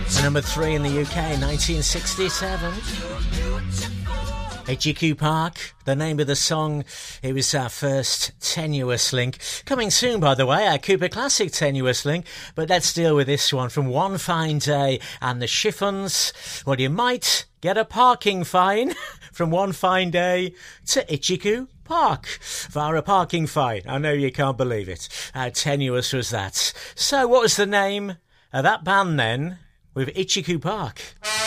Number 3 in the UK, 1967. Ichiku Park, the name of the song. It was our first Tenuous Link. Coming soon, by the way, our Cooper Classic Tenuous Link. But let's deal with this one from One Fine Day and the Chiffons. Well, you might get a parking fine from One Fine Day to Ichiku Park via a parking fine. I know you can't believe it. How tenuous was that? So what was the name of that band then with Ichiku Park?